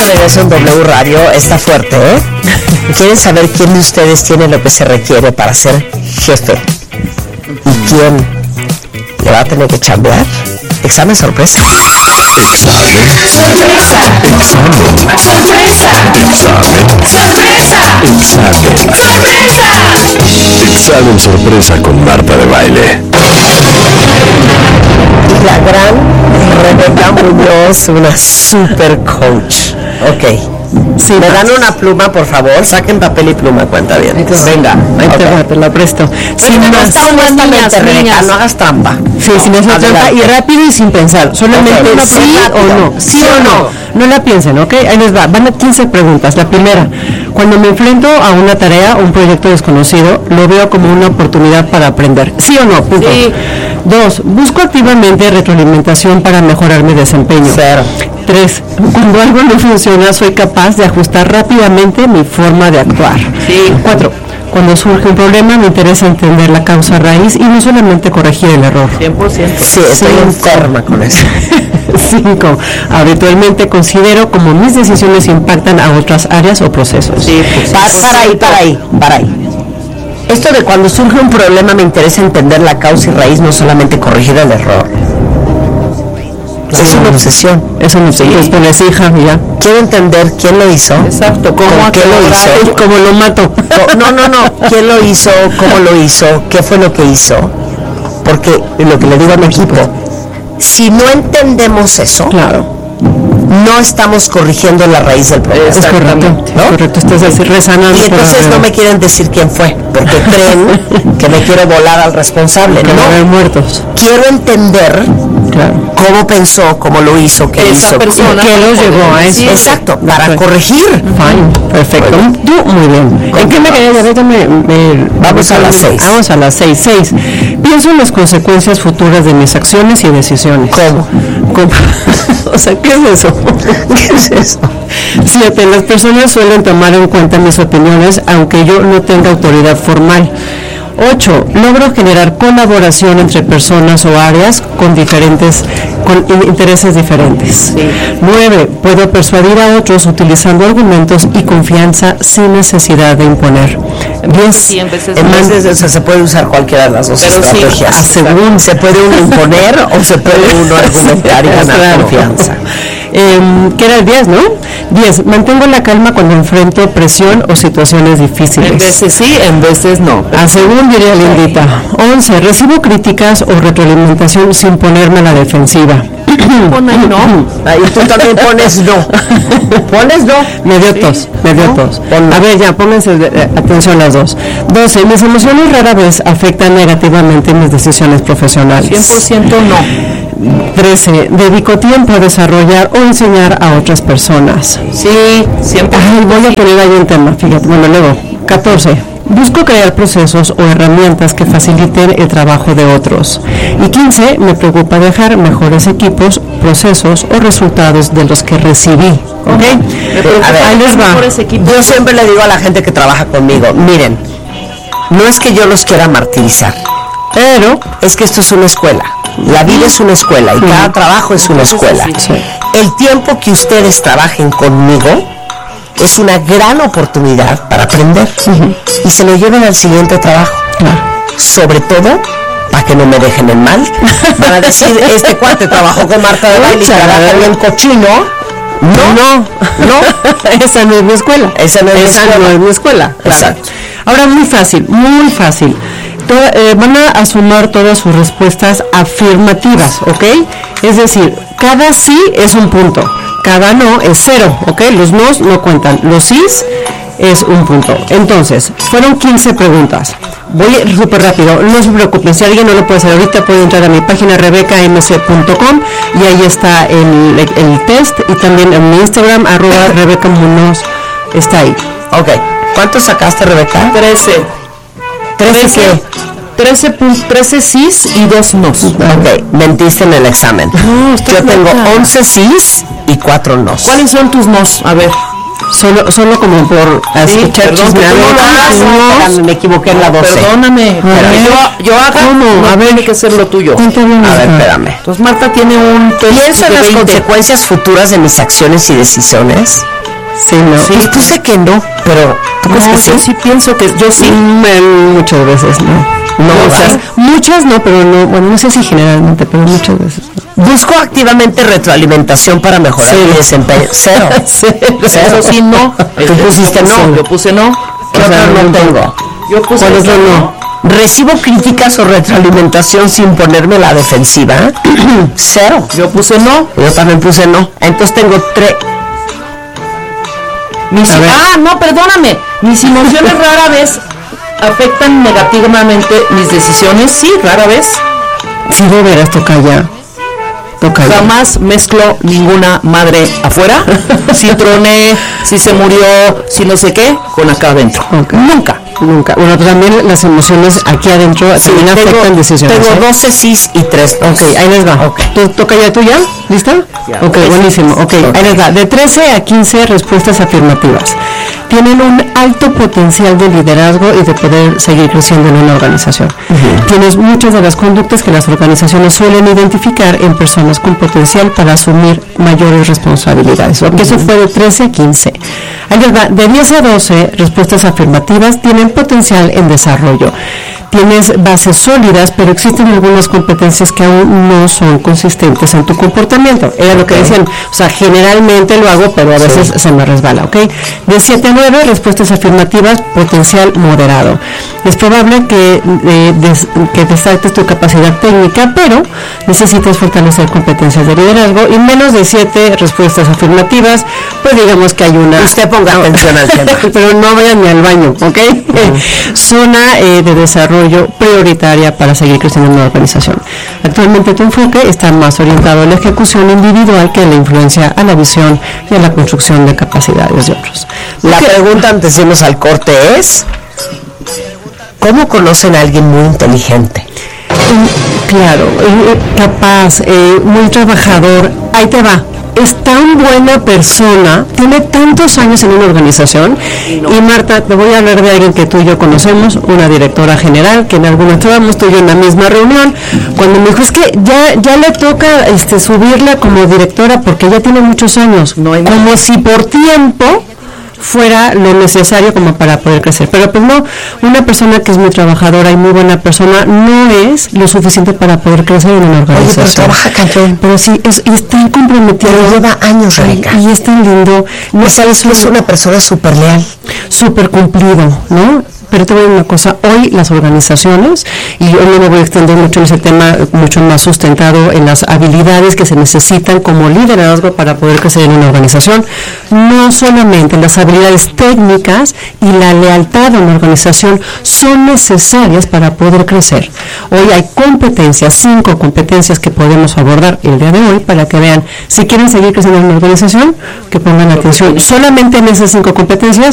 regreso en W Radio. Está fuerte, ¿eh? ¿Quieren saber quién de ustedes tiene lo que se requiere para ser jefe? ¿Y quién le va a tener que chambear? Examen sorpresa. Examen sorpresa con Marta de Baile. Y la gran Rebeca Muñoz, una super coach. Ok. Si me dan una pluma, por favor, saquen papel y pluma, cuenta bien. Venga, ahí te la presto. Sin más, Rebeca, no hagas trampa. Sí, sin hacer trampa y rápido y sin pensar. Solamente sí o no. Sí o no. No la piensen, ¿ok? Ahí les va. Van a 15 preguntas. La primera, cuando me enfrento a una tarea o un proyecto desconocido, lo veo como una oportunidad para aprender. ¿Sí o no? Punto. Sí. 2. Busco activamente retroalimentación para mejorar mi desempeño. 0. 3. Cuando algo no funciona, soy capaz de ajustar rápidamente mi forma de actuar. Sí. 4. Cuando surge un problema, me interesa entender la causa raíz y no solamente corregir el error. 100%. Sí, estoy enferma con eso. 5. Habitualmente considero como mis decisiones impactan a otras áreas o procesos. Sí, para ahí. Esto de cuando surge un problema me interesa entender la causa y raíz, no solamente corregir el error. Es una obsesión. Es una obsesión. Sí. Pues hija, ya. Quiero entender quién lo hizo. Exacto. ¿Cómo qué lo hizo? ¿Cómo lo mato? No. ¿Quién lo hizo? ¿Cómo lo hizo? ¿Qué fue lo que hizo? Porque lo que le digo a mi equipo, si no entendemos eso, claro, no estamos corrigiendo la raíz del problema. Es correcto, ¿no? Correcto, estás así resanando. Y entonces no me quieren decir quién fue, porque creen que me quiero volar al responsable. Que no, haber muertos. Quiero entender, claro, cómo pensó, cómo lo hizo, qué esa hizo, persona, qué lo llevó a eso. Exacto, para corregir. Fine, perfecto. Tú, muy bien. ¿En qué me quedé? Vamos a las 6. Vamos a las 6. Pienso en las consecuencias futuras de mis acciones y decisiones. ¿Cómo? O sea, ¿qué es eso? ¿Qué es eso? 7. Las personas suelen tomar en cuenta mis opiniones, aunque yo no tenga autoridad formal. 8. Logro generar colaboración entre personas o áreas con intereses diferentes. Sí. 9. Puedo persuadir a otros utilizando argumentos y confianza sin necesidad de imponer. 10. Sí, en veces se puede usar cualquiera de las dos estrategias. Sí, según se puede uno imponer o se puede uno argumentar y ganar confianza. Que era el 10, ¿no? 10. Mantengo la calma cuando enfrento presión o situaciones difíciles. En veces sí, en veces no. Según diría Lindita. 11. Recibo críticas o retroalimentación sin ponerme a la defensiva. Pone no. Ahí tú también pones no. ¿Pones no? Me dio tos. A ver, ya, pónganse atención las dos. 12. Mis emociones rara vez afectan negativamente mis decisiones profesionales. 100% no. 13. Dedico tiempo a desarrollar o enseñar a otras personas. Sí, siempre. Voy a poner ahí un tema, fíjate. Bueno, luego. 14. Busco crear procesos o herramientas que faciliten el trabajo de otros. Y 15. Me preocupa dejar mejores equipos, procesos o resultados de los que recibí. ¿Ok? A ver, ahí les va. Yo siempre le digo a la gente que trabaja conmigo, miren, no es que yo los quiera martirizar, pero es que esto es una escuela. La vida es una escuela y cada trabajo es una escuela. El tiempo que ustedes trabajen conmigo es una gran oportunidad para aprender y se lo lleven al siguiente trabajo. Sobre todo, para que no me dejen en mal. Van a decir, este cuate trabajó con Marta de Baile y trabaja bien cochino. No. Esa no es mi escuela. Esa no es mi escuela. Exacto. Ahora, muy fácil. Van a sumar todas sus respuestas afirmativas, ¿ok? Es decir, cada sí es un punto, cada no es 0, ¿ok? Los nos no cuentan, los sís es un punto. Entonces, fueron 15 preguntas. Voy súper rápido, no se preocupen, si alguien no lo puede hacer ahorita, puede entrar a mi página rebecamc.com y ahí está el test, y también en mi Instagram, @RebecaMunoz, está ahí. Ok, ¿cuántos sacaste, Rebeca? 13 qué? 13 sís y 2 nos. Ok, mentiste en el examen. Yo tengo 11 sís y 4 nos. ¿Cuáles son tus nos? A ver. Solo como por escuchar me equivoqué en la 12. Perdóname. Yo haga. ¿Cómo? A ver, tiene que ser lo tuyo. Cuéntame. A ver, espérame. Entonces Marta tiene un Pienso en las consecuencias futuras de mis acciones y decisiones. Sí, no. Sí, pues puse que no, pero ¿tú crees que sí? Yo sí pienso que yo sí. Muchas veces no. No, o sea, muchas no, pero no, bueno, no sé si generalmente, pero muchas veces no. Busco activamente retroalimentación para mejorar mi desempeño. Cero. Eso sí, no. Tú pusiste no. Yo puse no. ¿Qué otra no tengo? Yo puse no. ¿Recibo críticas o retroalimentación sin ponerme a la defensiva? Cero. Yo puse no. Yo también puse no. Entonces tengo 3. No, perdóname. Mis emociones rara vez afectan negativamente mis decisiones. Sí, rara vez. Sí, de veras, toca ya. Jamás mezclo ninguna madre afuera. Si troné, si se murió, si no sé qué, con acá adentro. Okay. Nunca. Bueno, también las emociones aquí adentro también afectan decisiones. Tengo 12 sís y 3 no. Ok, ahí les va. Okay. ¿Toca ya tuya? ¿Lista? Ya, ok, buenísimo. Okay, ahí les va. De 13 a 15 respuestas afirmativas. Tienen un alto potencial de liderazgo y de poder seguir creciendo en una organización. Tienes muchas de las conductas que las organizaciones suelen identificar en personas con potencial para asumir mayores responsabilidades. Porque eso fue de 13 a 15. Ahí les va. De 10 a 12 respuestas afirmativas tienen potencial en desarrollo. Tienes bases sólidas, pero existen algunas competencias que aún no son consistentes en tu comportamiento. Era lo que decían, o sea, generalmente lo hago, pero a veces se me resbala, ¿ok? De 7 a 9, respuestas afirmativas, potencial moderado. Es probable que destaques tu capacidad técnica, pero necesitas fortalecer competencias de liderazgo, y menos de 7 respuestas afirmativas, pues digamos que hay una... Usted ponga atención al tema. Pero no vayan ni al baño, ¿ok? Zona de desarrollo prioritaria para seguir creciendo en una organización. Actualmente tu enfoque está más orientado a la ejecución individual que a la influencia a la visión y a la construcción de capacidades de otros. La pregunta antes de irnos al corte es: ¿cómo conocen a alguien muy inteligente? Claro, capaz, muy trabajador. Ahí te va. Es tan buena persona, tiene tantos años en una organización. Y Marta, te voy a hablar de alguien que tú y yo conocemos, una directora general, que en alguna estábamos tú y yo en la misma reunión, cuando me dijo, es que ya le toca subirla como directora porque ya tiene muchos años, como si por tiempo fuera lo necesario como para poder crecer. Pero pues no, una persona que es muy trabajadora y muy buena persona no es lo suficiente para poder crecer en una organización. Oye, pero trabaja cañón. Pero sí, es tan comprometido. Pero lleva años, Rebeca. Y es tan lindo. No sabes que es una persona súper leal. Súper cumplido, ¿no? Pero te voy a decir una cosa, hoy las organizaciones, y hoy no me voy a extender mucho en ese tema, mucho más sustentado en las habilidades que se necesitan como liderazgo para poder crecer en una organización, no solamente las habilidades técnicas y la lealtad de una organización son necesarias para poder crecer. Hoy hay competencias, 5 competencias que podemos abordar el día de hoy para que vean, si quieren seguir creciendo en una organización, que pongan atención solamente en esas 5 competencias